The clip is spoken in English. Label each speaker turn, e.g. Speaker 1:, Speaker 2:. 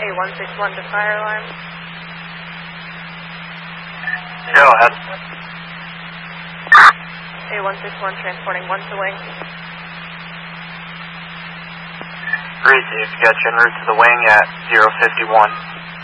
Speaker 1: A161 to fire alarm.
Speaker 2: Go ahead.
Speaker 1: A161 transporting 1 to wing.
Speaker 2: Receive, got you en route to the wing at 051.